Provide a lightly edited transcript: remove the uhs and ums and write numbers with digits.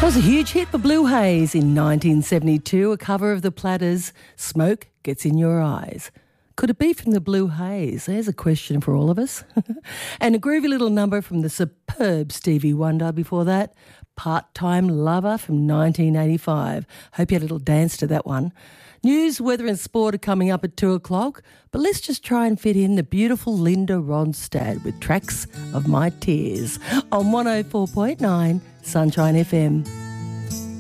That was a huge hit for Blue Haze in 1972, a cover of the Platters' Smoke Gets in Your Eyes. Could it be from the Blue Haze? There's a question for all of us. And a groovy little number from the superb Stevie Wonder before that, Part-Time Lover from 1985. Hope you had a little dance to that one. News, weather and sport are coming up at 2 o'clock, but let's just try and fit in the beautiful Linda Ronstadt with Tracks of My Tears on 104.9 Sunshine FM.